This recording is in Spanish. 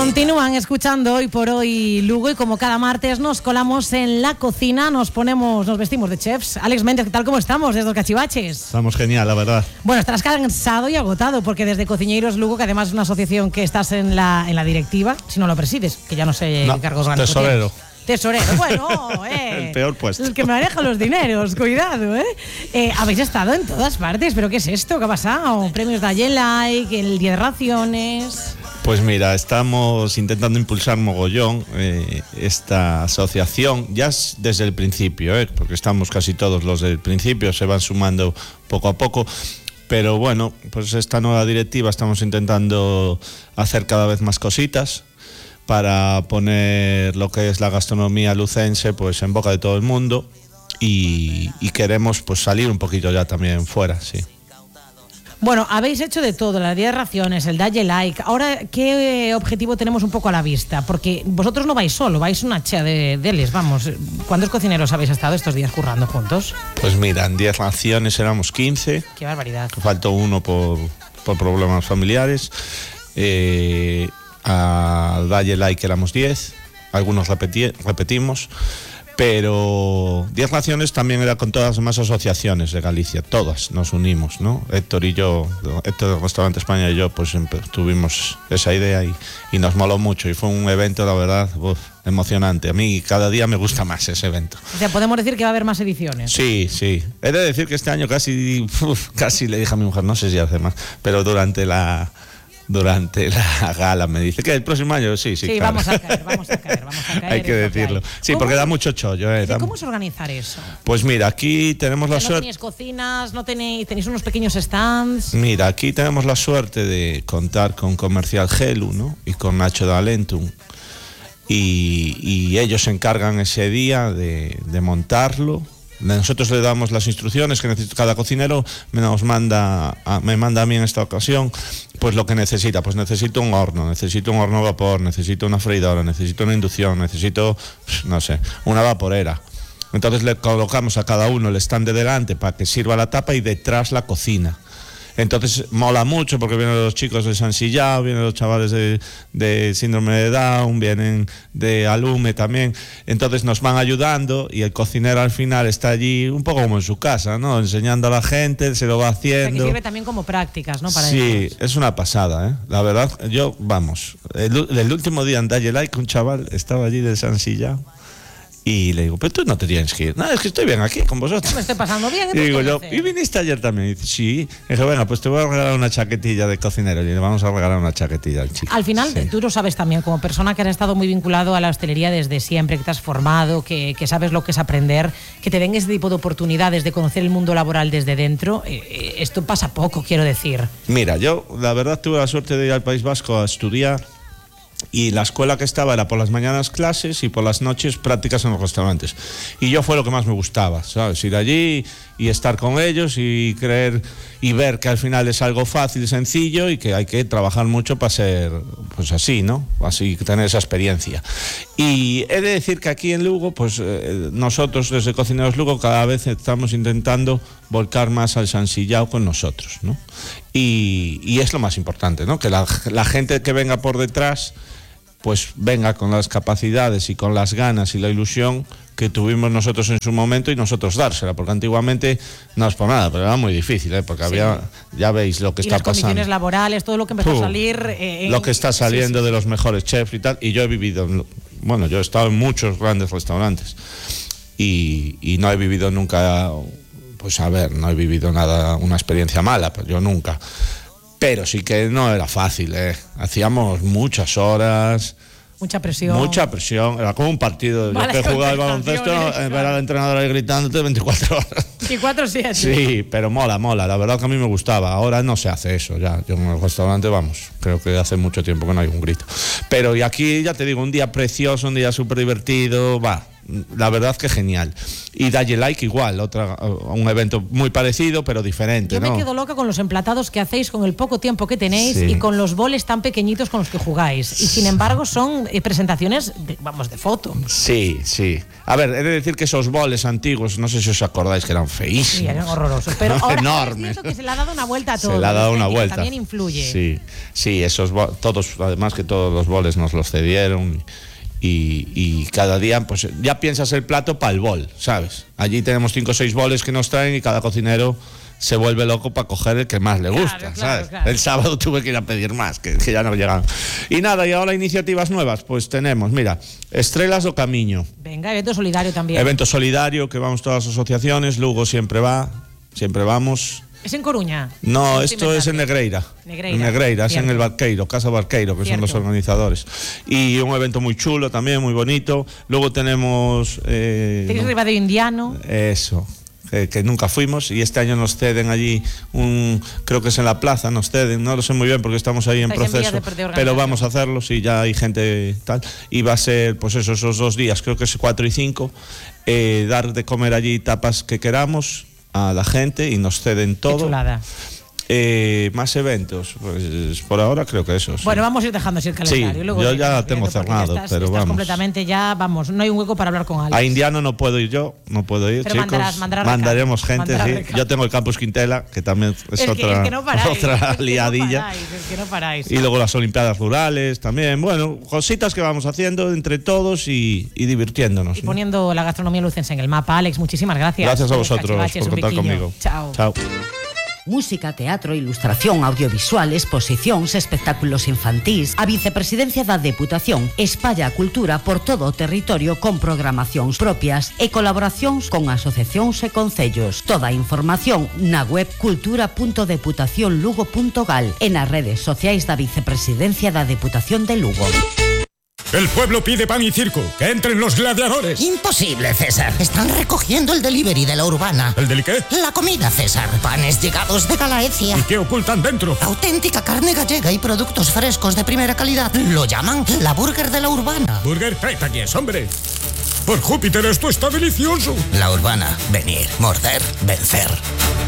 Continúan escuchando Hoy por Hoy Lugo y como cada martes nos colamos en la cocina, nos vestimos de chefs. Alex Méndez, ¿qué tal? ¿Cómo estamos desde los cachivaches? Estamos genial, la verdad. Bueno, estarás cansado y agotado porque desde Cociñeiros Lugo, que además es una asociación que estás en la directiva, si no lo presides, que ya no sé qué cargos ganas. Tesorero, bueno, el peor puesto. El que maneja los dineros, cuidado, habéis estado en todas partes, pero ¿qué es esto? ¿Qué ha pasado? Premios de Like, el Día de Raciones. Pues mira, estamos intentando impulsar mogollón esta asociación, ya desde el principio, porque estamos casi todos los del principio, se van sumando poco a poco. Pero bueno, pues esta nueva directiva estamos intentando hacer cada vez más cositas para poner lo que es la gastronomía lucense pues en boca de todo el mundo y queremos pues salir un poquito ya también fuera, sí. Bueno, habéis hecho de todo, la Día de Raciones, el Dalle Like. Ahora, ¿qué objetivo tenemos un poco a la vista? Porque vosotros no vais solo, vais una chea de les, vamos. ¿Cuántos cocineros habéis estado estos días currando juntos? Pues mira, en 10 raciones éramos 15. ¡Qué barbaridad! Faltó uno por problemas familiares. A Dalle Like éramos 10, algunos repetimos, pero 10 raciones también era con todas las demás asociaciones de Galicia, todas nos unimos, ¿no? Héctor y yo, Héctor del Restaurante España y yo, pues tuvimos esa idea y nos moló mucho y fue un evento, la verdad, emocionante. A mí cada día me gusta más ese evento. O sea, podemos decir que va a haber más ediciones. Sí. He de decir que este año casi le dije a mi mujer, no sé si hace más, pero durante la gala me dice que el próximo año sí, claro. vamos a caer. Hay que decirlo. Sí, porque da mucho chollo. ¿Cómo es organizar eso? Pues mira, aquí tenemos la suerte. No tenéis cocinas, tenéis unos pequeños stands. Mira, aquí tenemos la suerte de contar con Comercial Gelu, ¿no? Y con Nacho de Alentum. Y ellos se encargan ese día de montarlo. Nosotros le damos las instrucciones que necesita cada cocinero, me manda a mí en esta ocasión pues lo que necesita. Pues necesito un horno a vapor, necesito una freidora, necesito una inducción, necesito, no sé, una vaporera. Entonces le colocamos a cada uno el stand de delante para que sirva la tapa y detrás la cocina. Entonces mola mucho porque vienen los chicos de San Sillao, vienen los chavales de síndrome de Down, vienen de Alume también. Entonces nos van ayudando y el cocinero al final está allí un poco como en su casa, ¿no? Enseñando a la gente, se lo va haciendo. O sea, que sirve también como prácticas, ¿no? Para sí, ellos. Es una pasada, La verdad, el último día en Dalle Like un chaval estaba allí de San Sillao. Y le digo, pero tú no te tienes que ir. No, es que estoy bien aquí con vosotros. Me estoy pasando bien. Y digo yo, ¿y viniste ayer también? Y dice, sí. Y dije, venga, pues te voy a regalar una chaquetilla de cocinero. Y le vamos a regalar una chaquetilla al chico. Al final, sí. Tú lo sabes también, como persona que has estado muy vinculado a la hostelería desde siempre, que te has formado, que sabes lo que es aprender, que te den ese tipo de oportunidades de conocer el mundo laboral desde dentro. Esto pasa poco, quiero decir. Mira, yo la verdad tuve la suerte de ir al País Vasco a estudiar. Y la escuela que estaba era por las mañanas clases y por las noches prácticas en los restaurantes. Y yo fue lo que más me gustaba, ¿sabes? Ir allí y estar con ellos y creer y ver que al final es algo fácil, sencillo y que hay que trabajar mucho para ser pues así, ¿no? Así tener esa experiencia. Y he de decir que aquí en Lugo, pues nosotros desde Cocineros Lugo cada vez estamos intentando volcar más al San Sillao con nosotros, ¿no? Y es lo más importante, ¿no? Que la gente que venga por detrás pues venga con las capacidades y con las ganas y la ilusión que tuvimos nosotros en su momento y nosotros dársela, porque antiguamente no es por nada, pero era muy difícil, porque había, ya veis lo que está pasando. Y las condiciones laborales, todo lo que empezó a salir. Lo que está saliendo de los mejores chefs y tal, y yo he vivido, yo he estado en muchos grandes restaurantes y no he vivido nunca, no he vivido nada, una experiencia mala, pues yo nunca. Pero sí que no era fácil, Hacíamos muchas horas. Mucha presión. Era como un partido. Yo que jugaba al baloncesto, ver al entrenador ahí gritándote 24 horas. 24/7. Sí, pero mola. La verdad que a mí me gustaba. Ahora no se hace eso ya. Yo en el restaurante, creo que hace mucho tiempo que no hay un grito. Pero y aquí, ya te digo, un día precioso, un día súper divertido, la verdad que genial. Y Dalle Like igual, un evento muy parecido pero diferente. Yo me quedo loca con los emplatados que hacéis con el poco tiempo que tenéis y con los boles tan pequeñitos con los que jugáis. Y sin embargo son presentaciones, de foto. Sí. A ver, he de decir que esos boles antiguos, no sé si os acordáis, que eran feísimos. Sí, eran horrorosos. Pero ahora enormes. es cierto que se le ha dado una vuelta a todo. Se le ha dado una vuelta. También influye. Sí, todos, además que todos los boles nos los cedieron. Y cada día, pues ya piensas el plato para el bol, ¿sabes? Allí tenemos 5 o 6 boles que nos traen y cada cocinero se vuelve loco para coger el que más le gusta, ¿sabes? Claro. El sábado tuve que ir a pedir más, que ya no llegaban. Y nada, y ahora iniciativas nuevas, pues tenemos, mira, Estrelas do Camiño. Venga, evento solidario también. Evento solidario, que vamos todas las asociaciones, Lugo siempre vamos. ¿Es en Coruña? No, esto es en Negreira. En Negreira, es en el Barqueiro, Casa Barqueiro, que son los organizadores. Y un evento muy chulo también, muy bonito. Luego tenemos... Tenéis Ribadeo Indiano. Eso, que nunca fuimos. Y este año nos ceden allí, creo que es en la plaza, nos ceden. No lo sé muy bien porque estamos ahí en proceso. Pero vamos a hacerlo, sí, ya hay gente tal. Y va a ser, pues eso, esos 2 días, creo que es 4 y 5. Dar de comer allí tapas que queramos a la gente y nos ceden todo. Qué chulada. Más eventos, pues por ahora creo que eso. Sí. Bueno, vamos a ir dejando así el calendario. Sí, luego yo ya tengo cerrado, pero estás completamente ya, vamos, no hay un hueco para hablar con Alex. A Indiano no puedo ir yo, pero chicos. Mandaremos gente, sí. Yo tengo el Campus Quintela, que también es otra liadilla. No paráis. Y luego las Olimpiadas Rurales también. Bueno, cositas que vamos haciendo entre todos y divirtiéndonos. Y poniendo la gastronomía lucense en el mapa. Alex, muchísimas gracias. Gracias a vosotros por contar conmigo. Chao. Música, teatro, ilustración, audiovisual, exposicións, espectáculos infantís. A Vicepresidencia da Deputación espalla a cultura por todo o territorio con programacións propias e colaboracións con asociacións e concellos. Toda a información na web cultura.deputacionlugo.gal e nas redes sociais da Vicepresidencia da Deputación de Lugo. El pueblo pide pan y circo. ¡Que entren los gladiadores! Imposible, César. Están recogiendo el delivery de la Urbana. ¿El deli qué? La comida, César. Panes llegados de Galaecia. ¿Y qué ocultan dentro? Auténtica carne gallega y productos frescos de primera calidad. Lo llaman la Burger de la Urbana. Burger, tráete aquí, hombre. Por Júpiter, esto está delicioso. La Urbana. Venir, morder, vencer.